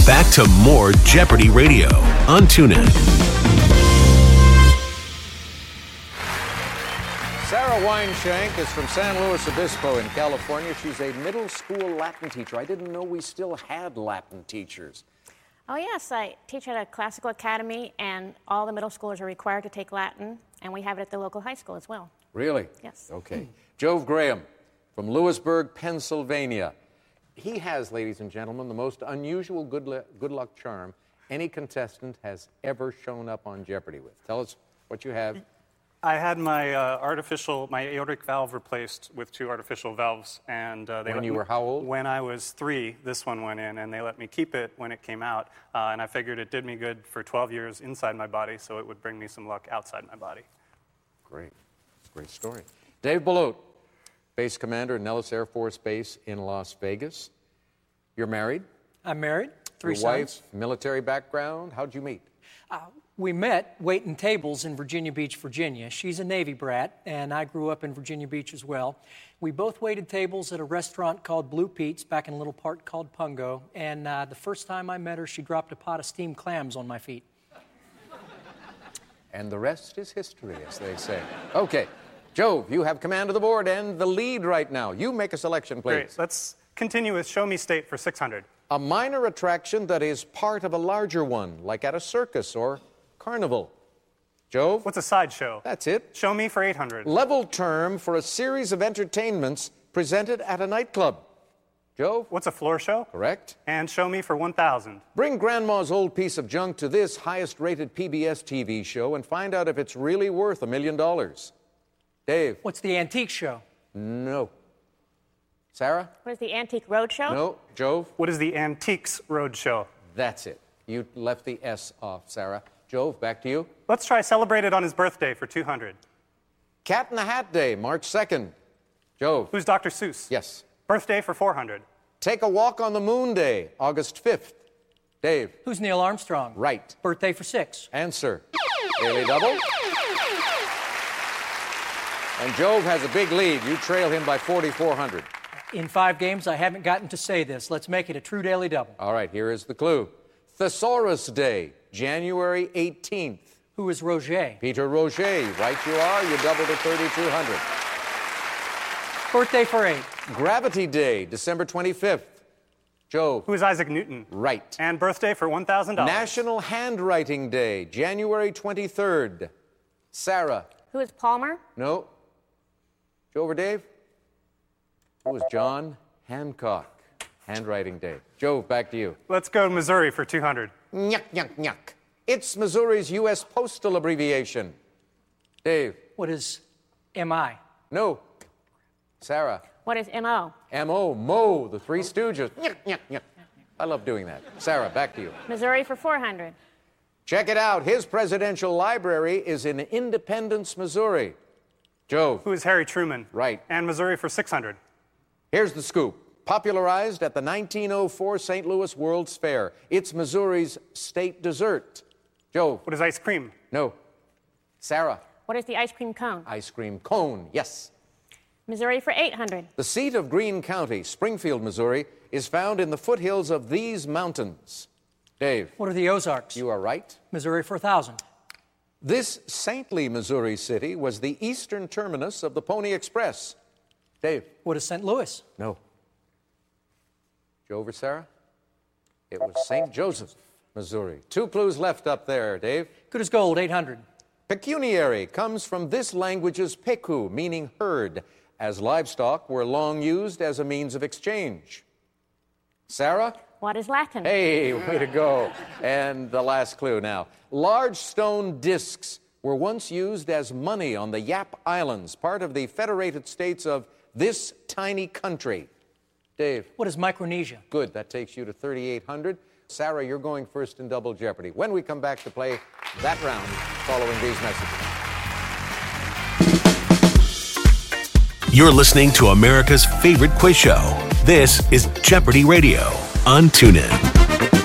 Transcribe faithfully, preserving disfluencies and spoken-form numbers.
back to more Jeopardy Radio on TuneIn. Sarah Weinshank is from San Luis Obispo in California. She's a middle school Latin teacher. I didn't know we still had Latin teachers. Oh, yes. I teach at a classical academy, and all the middle schoolers are required to take Latin, and we have it at the local high school as well. Really? Yes. Okay. Jove Graham from Lewisburg, Pennsylvania. He has, ladies and gentlemen, the most unusual good, le- good luck charm any contestant has ever shown up on Jeopardy with. Tell us what you have. I had my uh, artificial, my aortic valve replaced with two artificial valves, and uh, they When let you me- were how old? When I was three, this one went in, and they let me keep it when it came out, uh, and I figured it did me good for twelve years inside my body, so it would bring me some luck outside my body. Great. Great story. Dave Belote, base commander at Nellis Air Force Base in Las Vegas. You're married? I'm married. Three Your sons. wife, military background. How'd you meet? Uh, we met waiting tables in Virginia Beach, Virginia. She's a Navy brat, and I grew up in Virginia Beach as well. We both waited tables at a restaurant called Blue Pete's back in a little part called Pungo, and uh, the first time I met her, she dropped a pot of steamed clams on my feet. And the rest is history, as they say. Okay. Jove, you have command of the board and the lead right now. You make a selection, please. Great. Let's continue with Show Me State for six hundred. A minor attraction that is part of a larger one, like at a circus or carnival. Jove? What's a sideshow? That's it. Show Me for eight hundred. Level term for a series of entertainments presented at a nightclub. Jove? What's a floor show? Correct. And Show Me for one thousand. Bring Grandma's old piece of junk to this highest-rated P B S T V show and find out if it's really worth a million dollars. Dave? What's the antique show? No. Sarah? What is the Antique Roadshow? No. Jove? What is the Antiques Roadshow? That's it. You left the S off, Sarah. Jove, back to you. Let's try Celebrate It on His Birthday for two hundred. Cat in the Hat Day, March second. Jove? Who's Doctor Seuss? Yes. Birthday for four hundred. Take a Walk on the Moon Day, August fifth. Dave? Who's Neil Armstrong? Right. Birthday for six. Answer. Daily double. And Jove has a big lead. You trail him by forty-four hundred. In five games, I haven't gotten to say this. Let's make it a true daily double. All right, here is the clue. Thesaurus Day, January eighteenth. Who is Roger? Peter Roger. Right you are. You double to thirty-two hundred. Birthday for eight. Gravity Day, December twenty-fifth. Jove. Who is Isaac Newton? Right. And birthday for one thousand dollars. National Handwriting Day, January twenty-third. Sarah. Who is Palmer? No. Jove or Dave? It was John Hancock. Handwriting Day. Jove, back to you. Let's go to Missouri for two hundred. Nyuk, nyuk, nyuk. It's Missouri's U S postal abbreviation. Dave. What is M I? No. Sarah. What is M O? M O. Mo, the Three Stooges. Nyuk, nyuk, nyuk. I love doing that. Sarah, back to you. Missouri for four hundred. Check it out. His presidential library is in Independence, Missouri. Jove. Who is Harry Truman? Right. And Missouri for six hundred. Here's the scoop. Popularized at the nineteen oh four Saint Louis World's Fair. It's Missouri's state dessert. Jove. What is ice cream? No. Sarah. What is the ice cream cone? Ice cream cone. Yes. Missouri for eight hundred. The seat of Greene County, Springfield, Missouri, is found in the foothills of these mountains. Dave. What are the Ozarks? You are right. Missouri for a thousand. This saintly Missouri city was the eastern terminus of the Pony Express. Dave. What is Saint Louis? No. Jove or Sarah? It was Saint Joseph, Missouri. Two clues left up there, Dave. Good as gold, eight hundred. Pecuniary comes from this language's pecu, meaning herd, as livestock were long used as a means of exchange. Sarah? What is Latin? Hey, way to go. And the last clue now. Large stone discs were once used as money on the Yap Islands, part of the federated states of this tiny country. Dave. What is Micronesia? Good. That takes you to thirty-eight hundred. Sarah, you're going first in Double Jeopardy. When we come back to play that round following these messages. You're listening to America's favorite quiz show. This is Jeopardy Radio on TuneIn.